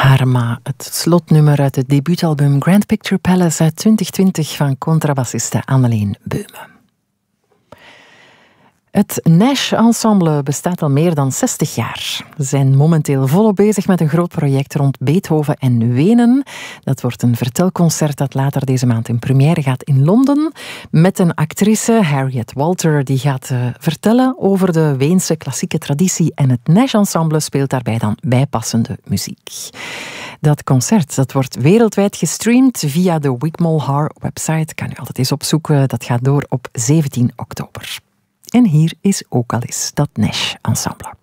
Arma, het slotnummer uit het debuutalbum Grand Picture Palace uit 2020 van contrabassiste Anneleen Beume. Het Nash Ensemble bestaat al meer dan 60 jaar. Ze zijn momenteel volop bezig met een groot project rond Beethoven en Wenen. Dat wordt een vertelconcert dat later deze maand in première gaat in Londen. Met een actrice, Harriet Walter, die gaat vertellen over de Weense klassieke traditie. En het Nash Ensemble speelt daarbij dan bijpassende muziek. Dat concert dat wordt wereldwijd gestreamd via de Wigmore Har website. Kan u altijd eens opzoeken. Dat gaat door op 17 oktober. En hier is ook al eens dat Nash Ensemble.